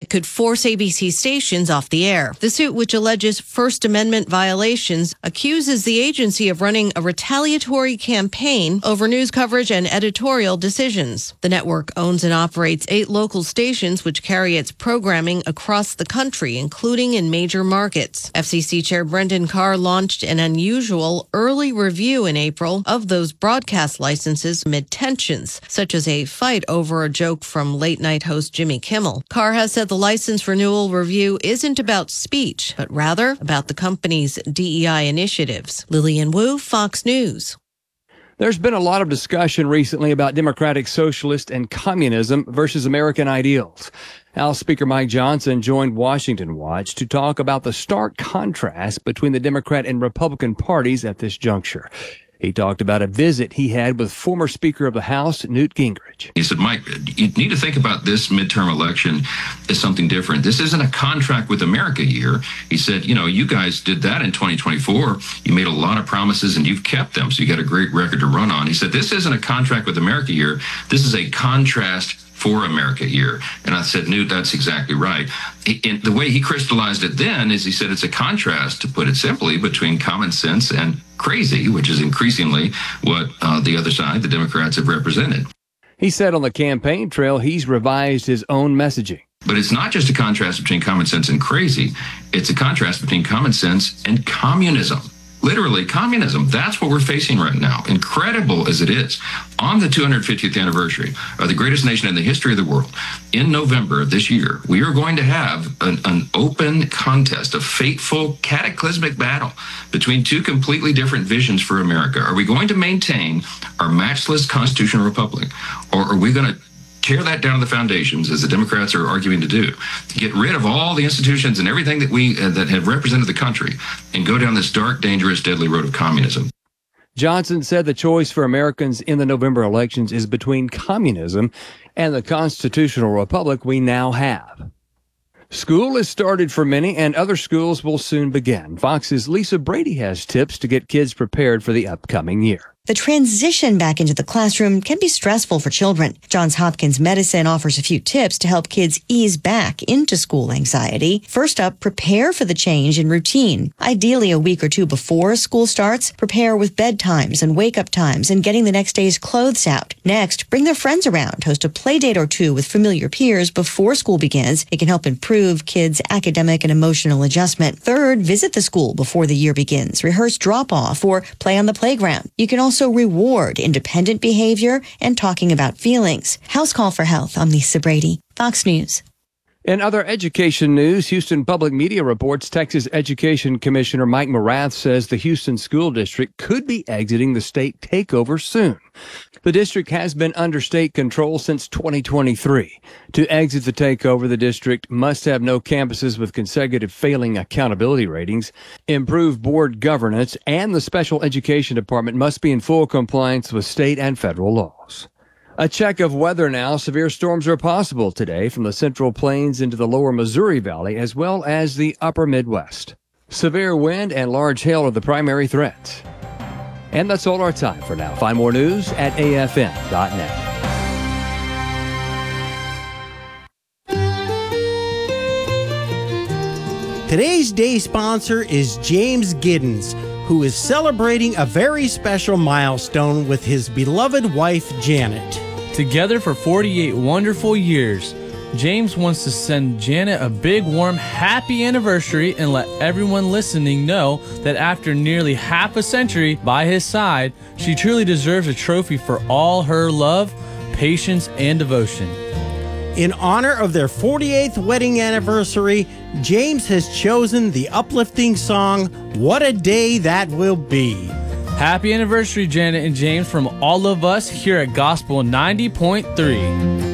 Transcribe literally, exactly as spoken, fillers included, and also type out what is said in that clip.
could force A B C stations off the air. The suit, which alleges First Amendment violations, accuses the agency of running a retaliatory campaign over news coverage and editorial decisions. The network owns and operates eight local stations which carry its programming across the country, including in major markets. F C C Chair Brendan Carr launched an unusual early review in April of those broadcast licenses amid tensions, such as a fight over a joke from late-night host Jimmy Kimmel. Carr has said the license renewal review isn't about speech, but rather about the company's D E I initiatives. Lillian Wu, Fox News. There's been a lot of discussion recently about democratic socialist and communism versus American ideals. House Speaker Mike Johnson joined Washington Watch to talk about the stark contrast between the Democrat and Republican parties at this juncture. He talked about a visit he had with former Speaker of the House, Newt Gingrich. He said, Mike, you need to think about this midterm election as something different. This isn't a contract with America year. He said, you know, you guys did that in twenty twenty-four. You made a lot of promises and you've kept them. So you got a great record to run on. He said, this isn't a contract with America year. This is a contrast for America year. And I said, Newt, that's exactly right. He, and the way he crystallized it then is he said it's a contrast, to put it simply, between common sense and crazy, which is increasingly what uh, the other side, the Democrats, have represented. He said on the campaign trail he's revised his own messaging. But it's not just a contrast between common sense and crazy. It's a contrast between common sense and communism. Literally, communism. That's what we're facing right now, incredible as it is. On the two hundred fiftieth anniversary of the greatest nation in the history of the world, in November of this year, we are going to have an, an open contest, a fateful, cataclysmic battle between two completely different visions for America. Are we going to maintain our matchless constitutional republic, or are we going to tear that down to the foundations, as the Democrats are arguing to do, to get rid of all the institutions and everything that we uh, that have represented the country, and go down this dark, dangerous, deadly road of communism? Johnson said the choice for Americans in the November elections is between communism and the constitutional republic we now have. School has started for many, and other schools will soon begin. Fox's Lisa Brady has tips to get kids prepared for the upcoming year. The transition back into the classroom can be stressful for children. Johns Hopkins Medicine offers a few tips to help kids ease back into school anxiety. First up, prepare for the change in routine. Ideally, a week or two before school starts, prepare with bedtimes and wake-up times and getting the next day's clothes out. Next, bring their friends around. Host a play date or two with familiar peers before school begins. It can help improve kids' academic and emotional adjustment. Third, visit the school before the year begins. Rehearse drop-off or play on the playground. You can also reward independent behavior and talking about feelings. House Call for Health. I'm Lisa Brady, Fox News. In other education news, Houston Public Media reports Texas Education Commissioner Mike Morath says the Houston School District could be exiting the state takeover soon. The district has been under state control since twenty twenty-three. To exit the takeover, the district must have no campuses with consecutive failing accountability ratings, improve board governance, and the special education department must be in full compliance with state and federal laws. A check of weather now. Severe storms are possible today from the Central Plains into the lower Missouri Valley, as well as the upper Midwest. Severe wind and large hail are the primary threats. And that's all our time for now. Find more news at A F M dot net. Today's day sponsor is James Giddens, who is celebrating a very special milestone with his beloved wife, Janet. Together for forty-eight wonderful years, James wants to send Janet a big, warm, happy anniversary and let everyone listening know that after nearly half a century by his side, she truly deserves a trophy for all her love, patience, and devotion. In honor of their forty-eighth wedding anniversary, James has chosen the uplifting song, What a Day That Will Be. Happy anniversary, Janet and James, from all of us here at Gospel ninety point three.